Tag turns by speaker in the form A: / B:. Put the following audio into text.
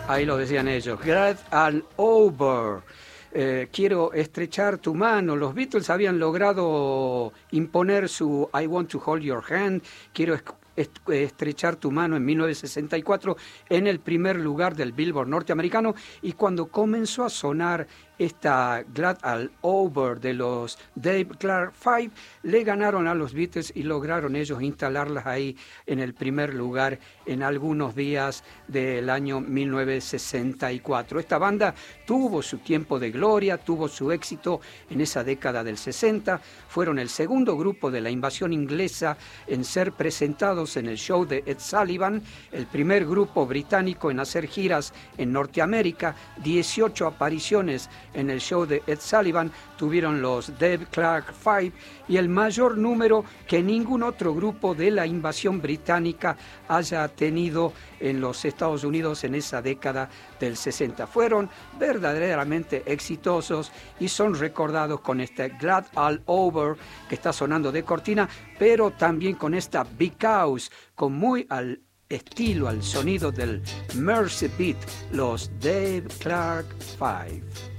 A: Ahí lo decían ellos. Glad all over. Quiero estrechar tu mano. Los Beatles habían logrado imponer su I want to hold your hand. Quiero estrechar tu mano en 1964 en el primer lugar del Billboard norteamericano, y cuando comenzó a sonar esta Glad All Over de los Dave Clark Five, le ganaron a los Beatles y lograron ellos instalarlas ahí en el primer lugar en algunos días del año 1964. Esta banda tuvo su tiempo de gloria, tuvo su éxito en esa década del 60, fueron el segundo grupo de la invasión inglesa en ser presentados en el show de Ed Sullivan, el primer grupo británico en hacer giras en Norteamérica. 18 apariciones en el show de Ed Sullivan tuvieron los Dave Clark Five, y el mayor número que ningún otro grupo de la invasión británica haya tenido en los Estados Unidos en esa década del 60. Fueron verdaderamente exitosos y son recordados con este Glad All Over que está sonando de cortina, pero también con esta Because, con muy al estilo, al sonido del Mercy Beat, los Dave Clark Five.